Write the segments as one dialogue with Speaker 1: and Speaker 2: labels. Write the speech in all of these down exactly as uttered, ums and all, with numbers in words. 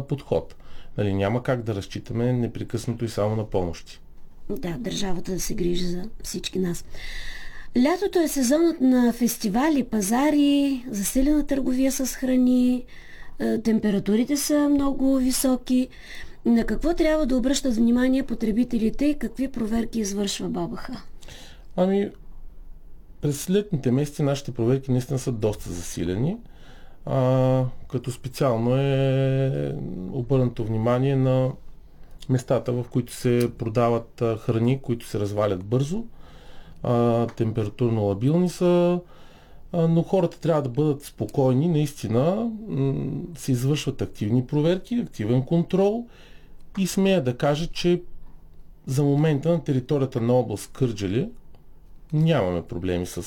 Speaker 1: подход. Нали, няма как да разчитаме непрекъснато и само на помощи.
Speaker 2: Да, държавата да се грижи за всички нас. Лятото е сезонът на фестивали, пазари, засилена търговия с храни, температурите са много високи. На какво трябва да обръщат внимание потребителите и какви проверки извършва БАБХ?
Speaker 1: Ами, през летните месеци нашите проверки наистина са доста засилени, а, като специално е обърнато внимание на местата, в които се продават а, храни, които се развалят бързо, а, температурно лабилни са, а, но хората трябва да бъдат спокойни. Наистина м- се извършват активни проверки, активен контрол и смея да кажа, че за момента на територията на област Кърджали нямаме проблеми с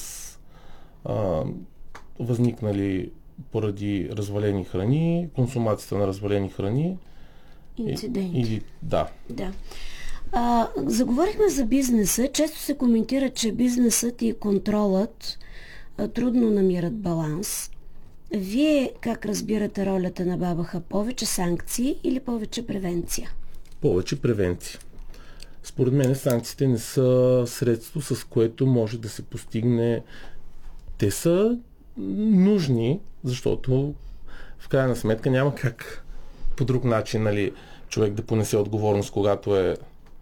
Speaker 1: а, възникнали поради развалени храни, консумацията на развалени храни.
Speaker 2: Инциденти.
Speaker 1: Или, да.
Speaker 2: Да. А, заговорихме за бизнеса. Често се коментира, че бизнесът и контролът а, трудно намират баланс. Вие как разбирате ролята на БАБХ? Повече санкции или повече превенция?
Speaker 1: Повече превенция. Според мен санкциите не са средство, с което може да се постигне. Те са нужни, защото в крайна сметка няма как по друг начин, нали, човек да понесе отговорност, когато е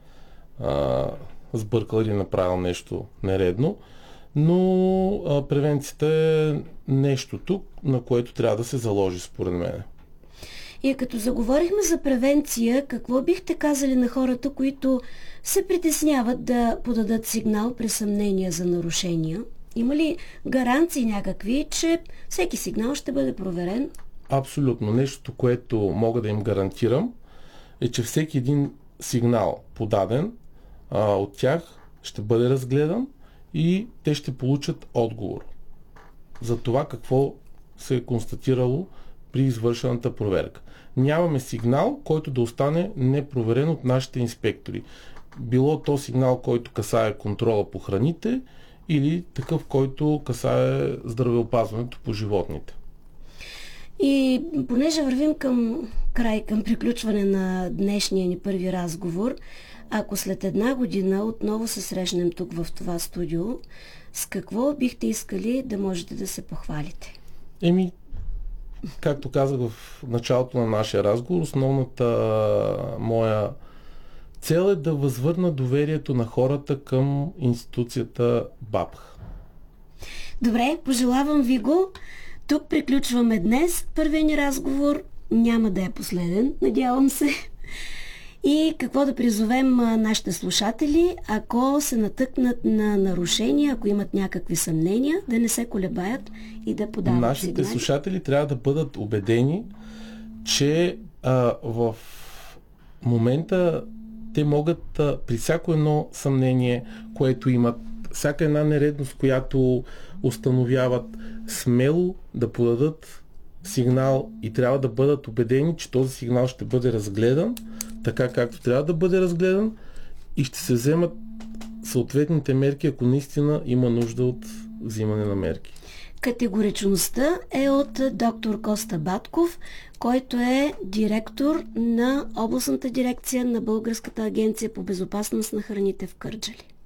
Speaker 1: а, сбъркал или направил нещо нередно. Но а, превенцията е нещо тук, на което трябва да се заложи, според мен.
Speaker 2: И като заговорихме за превенция, какво бихте казали на хората, които се притесняват да подадат сигнал при съмнения за нарушения? Има ли гаранции някакви, че всеки сигнал ще бъде проверен?
Speaker 1: Абсолютно. Нещото, което мога да им гарантирам, е, че всеки един сигнал подаден а, от тях ще бъде разгледан и те ще получат отговор за това какво се е констатирало при извършената проверка. Нямаме сигнал, който да остане непроверен от нашите инспектори. Било то сигнал, който касае контрола по храните или такъв, който касае здравеопазването по животните.
Speaker 2: И понеже вървим към край, към приключване на днешния ни първи разговор, ако след една година отново се срещнем тук в това студио, с какво бихте искали да можете да се похвалите?
Speaker 1: Еми, както казах в началото на нашия разговор, основната моя цел е да възвърна доверието на хората към институцията БАБХ.
Speaker 2: Добре, пожелавам ви го. Тук приключваме днес. Първият ни разговор няма да е последен, надявам се. И какво да призовем нашите слушатели, ако се натъкнат на нарушения, ако имат някакви съмнения, да не се колебаят и да подават
Speaker 1: Нашите
Speaker 2: сигнали.
Speaker 1: слушатели трябва да бъдат убедени, че а, в момента те могат а, при всяко едно съмнение, което имат, всяка една нередност, която установяват, смело да подадат сигнал и трябва да бъдат убедени, че този сигнал ще бъде разгледан така, както трябва да бъде разгледан и ще се вземат съответните мерки, ако наистина има нужда от взимане на мерки.
Speaker 2: Категоричността е от доктор Коста Батков, който е директор на областната дирекция на Българската агенция по безопасност на храните в Кърджали.